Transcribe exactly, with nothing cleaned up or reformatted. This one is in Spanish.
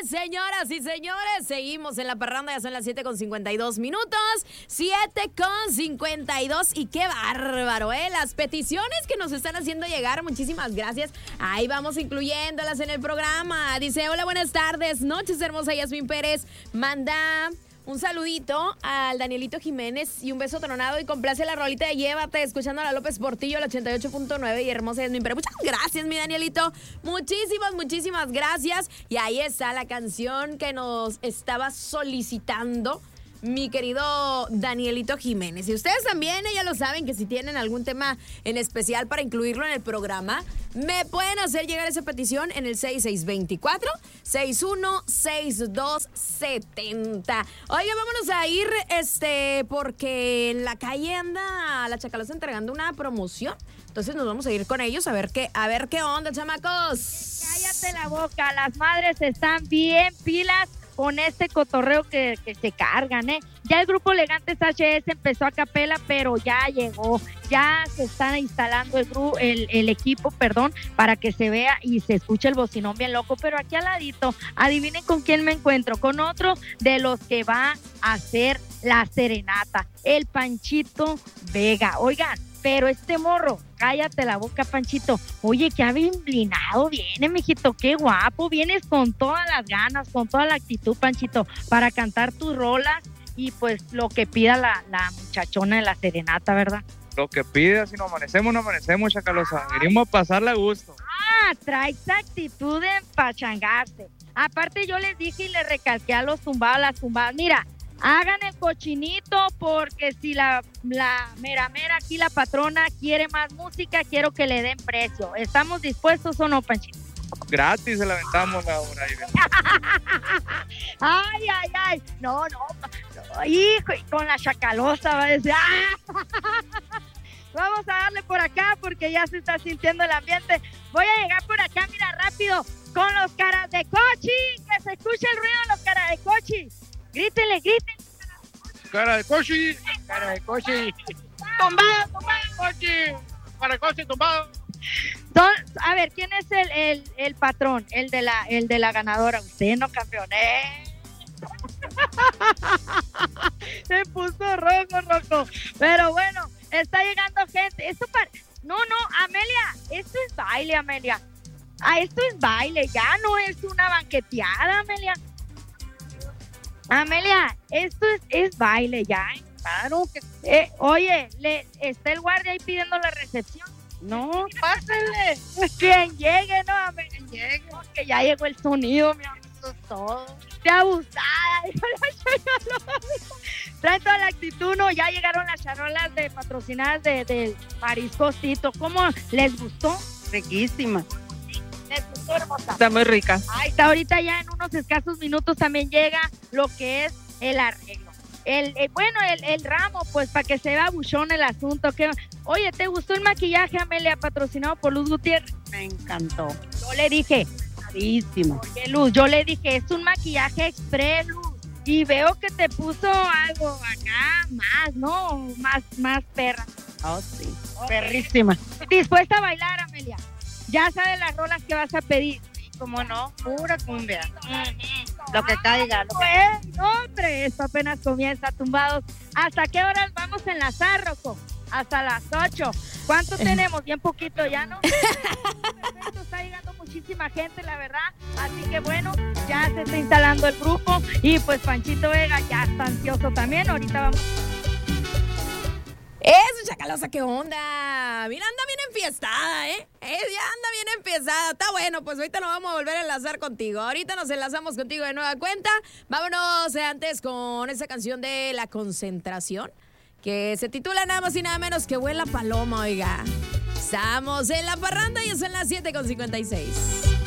señoras y señores, seguimos en la parranda, ya son las siete con cincuenta y dos minutos, siete con cincuenta y dos, y qué bárbaro, ¿eh? Las peticiones que nos están haciendo llegar, muchísimas gracias, ahí vamos incluyéndolas en el programa. Dice, hola, buenas tardes, noches, hermosa Yasmín Pérez, manda un saludito al Danielito Jiménez y un beso tronado y complace la rolita de Llévate, escuchando a la López Portillo, el ochenta y ocho punto nueve y hermosa Yasmín Pérez. Muchas gracias, mi Danielito, muchísimas, muchísimas gracias. Y ahí está la canción que nos estaba solicitando mi querido Danielito Jiménez. Y ustedes también, ya lo saben, que si tienen algún tema en especial para incluirlo en el programa, me pueden hacer llegar esa petición en el seis seis dos cuatro, seis uno seis dos siete cero. Oiga, vámonos a ir, este, porque en la calle anda la Chacalosa entregando una promoción. Entonces nos vamos a ir con ellos a ver qué, a ver qué onda, chamacos. Cállate la boca, las madres están bien pilas con este cotorreo que, que se cargan, ¿eh? Ya el grupo Elegantes H S empezó a capela, pero ya llegó, ya se está instalando el, gru- el, el equipo, perdón, para que se vea y se escuche el bocinón bien loco, pero aquí al ladito, adivinen con quién me encuentro, con otro de los que va a hacer la serenata, el Panchito Vega. Oigan, pero este morro, cállate la boca, Panchito. Oye, qué ablinado viene, mijito, qué guapo. Vienes con todas las ganas, con toda la actitud, Panchito, para cantar tus rolas y pues lo que pida la, la muchachona de la serenata, ¿verdad? Lo que pida, si nos amanecemos, no amanecemos, Chacalosa. Venimos a pasarla a gusto. Ah, trae esa actitud de empachangarse. Aparte yo les dije y les recalqué a los tumbados, a las tumbadas, mira, hagan el cochinito porque si la, la mera mera aquí la patrona quiere más música, quiero que le den precio. ¿Estamos dispuestos o no, Panchito? Gratis se la aventamos la hora. Ay, ay, ay. No, no, no. Hijo, y con la Chacalosa va a decir, ¡ah! Vamos a darle por acá porque ya se está sintiendo el ambiente. Voy a llegar por acá, mira, rápido, con los caras de cochi. Que se escuche el ruido de los caras de cochi. Grítenle, grítenle. Cara de cochi. Cara de coche. Tumbado, tumbado. Coche. Cara de coche tumbado. Don, a ver, ¿quién es el, el, el patrón? El de la, el de la ganadora. Usted no, campeón. ¿eh? Se puso rojo, rojo. Pero bueno, está llegando gente. Esto para... No, no, Amelia, esto es baile, Amelia. Ah, esto es baile, ya no es una banqueteada, Amelia. Amelia, esto es, es baile ya, ¿eh? Claro que Eh, oye, le, está el guardia ahí pidiendo la recepción. no, pásenle. Quien llegue, ¿no? Amelia? Que llegue. Que ya llegó el sonido, mi amor. Eso es todo. Qué abusada. Dijo la Chacalosa. Trae toda la actitud, ¿no? Ya llegaron las charolas de patrocinadas de, del Mariscos Tito. ¿Cómo les gustó? Riquísima. Les gustó, hermosa. Está muy rica. Ahí está, ahorita ya en unos escasos minutos también llega lo que es el arreglo. El, el bueno, el, el ramo, pues para que se vea buchón el asunto. Que, oye, ¿te gustó el maquillaje, Amelia, patrocinado por Luz Gutiérrez? Me encantó. Yo le dije, Carísimo. oye, Luz, yo le dije, es un maquillaje express, Luz. Y veo que te puso algo acá más, ¿no? Más, más perra. Oh, sí. Ok. Perrísima. ¿Dispuesta a bailar, Amelia? Ya sabes las rolas que vas a pedir. ¿Cómo no? Pura cumbia. Lo que caiga. Lo que... Pues, hombre, esto apenas comienza, tumbados. ¿Hasta qué horas vamos a enlazar, Rocco? Hasta las ocho. ¿Cuánto tenemos? Bien poquito ya, ¿no? Perfecto, está llegando muchísima gente, la verdad. Así que bueno, ya se está instalando el grupo. Y pues Panchito Vega ya está ansioso también. Ahorita vamos. Eso, Chacalosa, ¿qué onda? Mira, anda bien enfiestada, ¿eh? ¿eh? Ya anda bien enfiestada. Está bueno, pues ahorita nos vamos a volver a enlazar contigo. Ahorita nos enlazamos contigo de nueva cuenta. Vámonos eh, antes con esa canción de La Concentración, que se titula nada más y nada menos que Vuela Paloma, oiga. Estamos en la parranda y son las siete con cincuenta y seis.